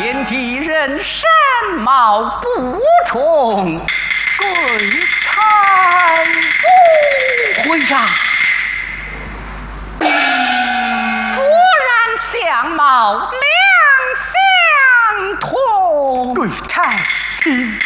见敌人山貌不重，鬼差不回呀。果然相貌两相同， 对差请